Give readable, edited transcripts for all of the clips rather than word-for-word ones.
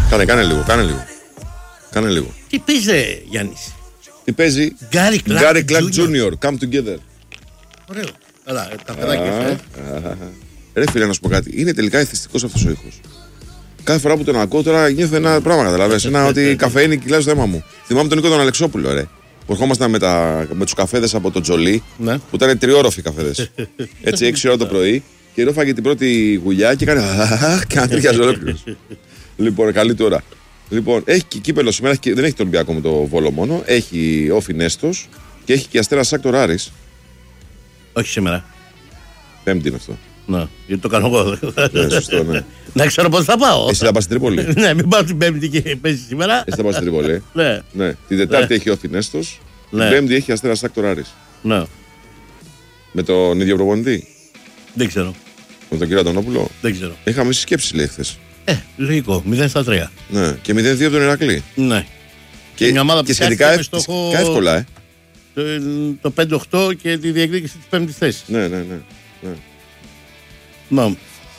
Κάνε λίγο. Τι παίζει, Γιάννης? Τι παίζει? Gary Clark Jr. Come together. Ωραίο. Έλα, τα παιδάκια. Ρε φίλε, να σου πω κάτι. Είναι τελικά εθιστικός αυτός ο ήχος. Κάθε φορά που τον ακούω τώρα νιώθω ένα πράγμα, καταλαβαίνεις. Ότι η καφεΐνη κυλάει στο αίμα μου. Θυμάμαι τον Νίκο τον Αλεξόπουλο, ρε. Που ερχόμασταν με τους καφέδες από το Τζολί, που ήταν τριόροφοι καφέδες. Έτσι, 6 ώρα το πρωί. Και έφαγε την πρώτη γουλιά και έκανε. Και τρίχιαζε ολόκληρος. Λοιπόν, καλή τώρα. Λοιπόν, έχει και κύπελο σήμερα, δεν έχει το Ολυμπιακό με το Βόλο μόνο. Έχει Όφι Νέστος και έχει και Αστέρα Σάκτορ Άρης. Όχι σήμερα. Πέμπτη είναι αυτό. Ναι, γιατί το κάνω εγώ. Ναι, σωστό, ναι. Να ξέρω πώς θα πάω. Εσύ θα πας στην Τρίπολη? Ναι, μην πάω την Πέμπτη και παίζει σήμερα. Εσύ θα πας στην Τρίπολη? Ναι. Την Τετάρτη έχει Όφι Νέστος. Την Πέμπτη έχει Αστέρα Σάκτορ Άρης. Ναι. Με τον ίδιο προπονητή? Δεν ξέρω. Με τον κύριο Αντωνόπουλο? Δεν ξέρω. Είχαμε σκέψη, λέει, χθες. Λογικό. 0-3. Ναι. Και 0-2 από τον Ηρακλή. Ναι. Και μια ομάδα που σχετικά στόχο εύκολα, το 5-8 και τη διεκδίκηση της πέμπτης θέσης. Ναι. Ναι.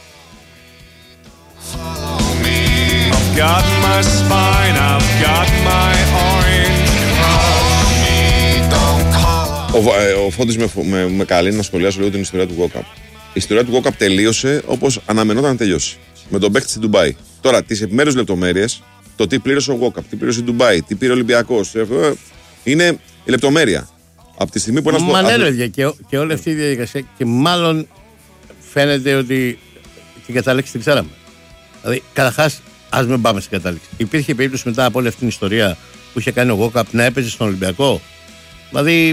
Ο Φώτης με καλεί να σχολιάσω λίγο την ιστορία του Walkup. Η ιστορία του Walkup τελείωσε όπως αναμενόταν να τελειώσει. Με τον παίκτη στην Ντουμπάι. Τώρα, τις επιμέρους λεπτομέρειες, το τι πλήρωσε ο Walkup, τι πλήρωσε η Ντουμπάι, τι πήρε ο Ολυμπιακός, είναι η λεπτομέρεια. Από τη στιγμή που ένας. Μα ναι, παιδιά, και όλη αυτή η διαδικασία. Και μάλλον φαίνεται ότι την κατάληξη την ξέραμε. Δηλαδή, καταρχάς, ας μην πάμε στην κατάληξη. Υπήρχε περίπτωση μετά από όλη αυτή την ιστορία που είχε κάνει ο Walkup να έπαιζε στον Ολυμπιακό. Δηλαδή,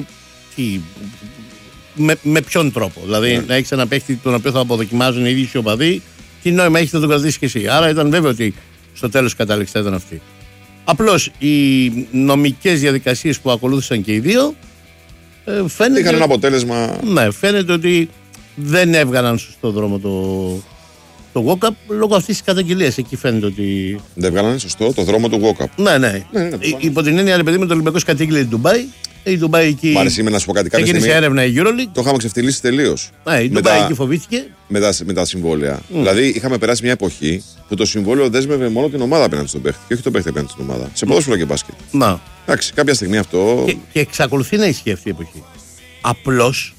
με ποιον τρόπο? Δηλαδή, να έχει ένα παίχτη τον οποίο θα αποδοκιμάζουν οι ίδιοι οι οπαδοί, τι νόημα έχει να τον κρατήσει και εσύ? Άρα ήταν βέβαιο ότι στο τέλος η κατάληξη θα ήταν αυτή. Απλώς οι νομικές διαδικασίες που ακολούθησαν και οι δύο φαίνεται. Είχαν ένα αποτέλεσμα. Ναι, φαίνεται ότι δεν έβγαλαν σωστό δρόμο το Walkup λόγω αυτής της καταγγελίας. Εκεί φαίνεται ότι. Δεν έβγαλαν σωστό το δρόμο του Walkup. Ναι. Υπό την έννοια, ρε παιδί, με τον Ολυμπιακό κατήγγειλε την Ντουμπάι. Η Ντουμπάι εκεί. Μ' άρεσε να σου πω κάτι. Έγινε έρευνα η EuroLeague. Το είχαμε ξεφτυλίσει τελείως. Η Ντουμπάι εκεί φοβήθηκε. Με τα συμβόλαια. Δηλαδή, είχαμε περάσει μια εποχή που το συμβόλαιο δέσμευε μόνο την ομάδα απέναντι στον παίχτη και όχι τον παίχτη απέναντι στην ομάδα. Σε ποδόσφαιρο και μπάσκετ. Να. Εντάξει, κάποια στιγμή αυτό. Και εξακολουθεί να ισχύει αυτή η εποχή. Απλώς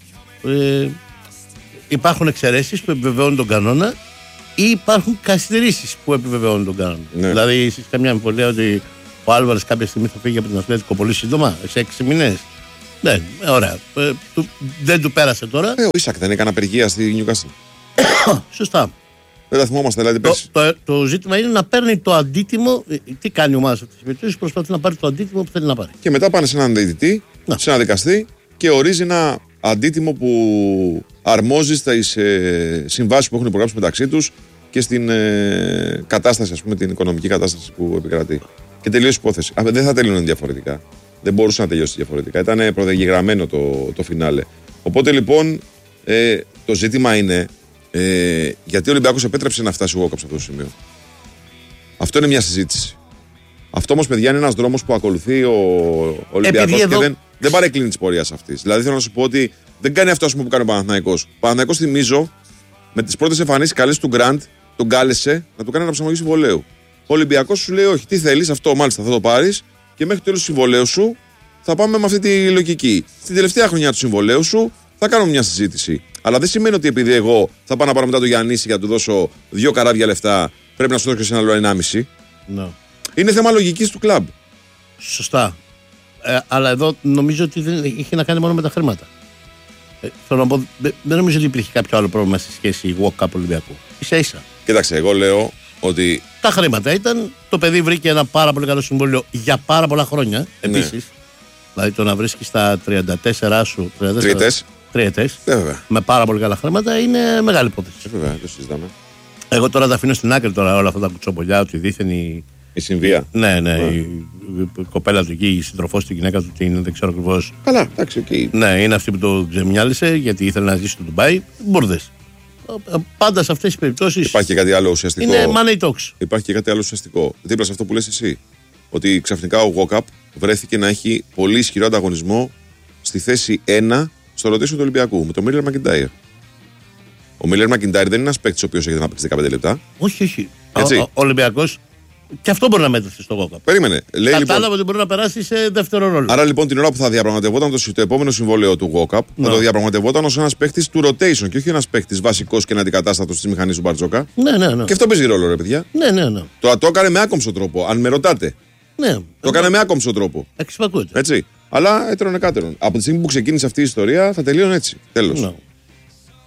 υπάρχουν εξαιρέσεις που επιβεβαιώνουν τον κανόνα ή υπάρχουν καθυστερήσεις που επιβεβαιώνουν τον κανόνα. Ναι. Δηλαδή, εσείς καμιά αμφιβολία ότι ο Άλβαρες κάποια στιγμή θα φύγει από την Ατλέτικο πολύ σύντομα, σε 6 μήνες? Ναι, ωραία. Δεν του πέρασε τώρα. Ο Ίσακ δεν έκανε απεργία στη Νιουκάστλ. Σωστά. Δεν τα θυμόμαστε, δηλαδή πέρσι. Το ζήτημα είναι να παίρνει το αντίτιμο. Τι κάνει η ομάδα σε αυτές τις περιπτώσεις? Προσπαθεί να πάρει το αντίτιμο που θέλει να πάρει. Και μετά πάνε σε έναν διαιτητή, σε έναν δικαστή και ορίζει ένα αντίτιμο που αρμόζει στις συμβάσεις που έχουν υπογράψει μεταξύ τους και στην κατάσταση, ας πούμε, την οικονομική κατάσταση που επικρατεί. Και τελείωσε η υπόθεση. Δεν θα τελείωνε διαφορετικά. Δεν μπορούσε να τελειώσει διαφορετικά. Ήταν προδιαγεγραμμένο το φινάλε. Οπότε λοιπόν το ζήτημα είναι γιατί ο Ολυμπιακός επέτρεψε να φτάσει ο Walkup σε αυτό το σημείο. Αυτό είναι μια συζήτηση. Αυτό όμως, παιδιά, είναι ένας δρόμος που ακολουθεί ο Ολυμπιακός και δεν παρεκκλίνει της πορείας αυτής. Δηλαδή θέλω να σου πω ότι δεν κάνει αυτό, ας πούμε, που κάνει ο Παναθηναϊκός. Ο Παναθηναϊκός, θυμίζω, με τις πρώτες εμφανίσεις καλές του Γκραντ, τον κάλεσε να του κάνει αναψαμογή συμβολαίου. Ο Ολυμπιακός σου λέει: όχι, τι θέλεις, αυτό μάλιστα θα το πάρεις και μέχρι το τέλος του συμβολαίου σου θα πάμε με αυτή τη λογική. Στην τελευταία χρονιά του συμβολαίου σου θα κάνουμε μια συζήτηση. Αλλά δεν σημαίνει ότι επειδή εγώ θα πάω να πάρω μετά το Γιαννίση για να του δώσω 2 καράβια λεφτά, πρέπει να σου δώσω και σε ένα άλλο 1,5. No. Είναι θέμα λογικής του κλαμπ. Σωστά. Αλλά εδώ νομίζω ότι δεν είχε να κάνει μόνο με τα χρήματα. Θέλω να πω, δεν νομίζω ότι υπήρχε κάποιο άλλο πρόβλημα στη σχέση Walkup Ολυμπιακού. Ίσα-ίσα. Κοίταξε, εγώ λέω ότι. Τα χρήματα ήταν. Το παιδί βρήκε ένα πάρα πολύ καλό συμβόλαιο για πάρα πολλά χρόνια. Επίσης. Ναι. Δηλαδή το να βρίσκει στα 34 σου. Τριετές. Με πάρα πολύ καλά χρήματα είναι μεγάλη υπόθεση. Βέβαια, το συζητάμε. Εγώ τώρα τα αφήνω στην άκρη τώρα όλα αυτά τα κουτσομπολιά ότι δίθεν η συμβία. Ναι. Η κοπέλα του εκεί, η συντροφός του, η γυναίκα του, δεν ξέρω ακριβώς. Καλά, εντάξει, οκ. Ναι, είναι αυτή που το ξεμιάλισε γιατί ήθελε να ζήσει στο Ντουμπάι. Μπουρδες. Πάντα σε αυτές τις περιπτώσεις. Υπάρχει και κάτι άλλο ουσιαστικό. Είναι money talks. Υπάρχει και κάτι άλλο ουσιαστικό. Δίπλα σε αυτό που λες εσύ. Ότι ξαφνικά ο Walkup βρέθηκε να έχει πολύ ισχυρό ανταγωνισμό στη θέση 1 στο rotation του Ολυμπιακού με τον Μίλλερ Μακιντάιρ. Ο Μίλλερ Μακιντάιρ δεν είναι ένας παίκτης ο οποίος έχει να παίξει 15 λεπτά. Όχι. Ο Ολυμπιακός Και αυτό μπορεί να μέτρησε στο Γόκαπ. Περίμενε. Κατάλαβα ότι μπορεί να περάσει σε δεύτερο ρόλο. Άρα λοιπόν την ώρα που θα διαπραγματευόταν το επόμενο συμβόλαιο του Γόκαπ, θα το διαπραγματευόταν ως ένας παίχτης του rotation και όχι ένας παίχτης βασικός και αντικατάστατος της μηχανής του Μπαρτζόκα. Ναι. Και αυτό παίζει ρόλο, ρε παιδιά. Ναι. Τώρα το έκανε με άκομψο τρόπο, αν με ρωτάτε. Ναι. Το έκανε με άκομψο τρόπο. Εξυπακούεται. Έτσι. Αλλά έτερον εκάτερον. Από τη στιγμή που ξεκίνησε αυτή η ιστορία θα τελείωνε έτσι. Τέλος.